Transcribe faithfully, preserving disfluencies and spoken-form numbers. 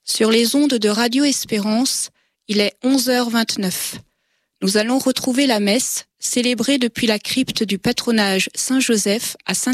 Sur les ondes de Radio Espérance, il est onze heures vingt-neuf. Nous allons retrouver la messe, célébrée depuis la crypte du patronage Saint-Joseph à Saint